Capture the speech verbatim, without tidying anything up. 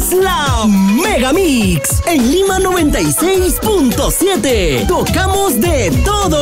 es la Mega Mix en Lima noventa y seis punto siete. Tocamos de todo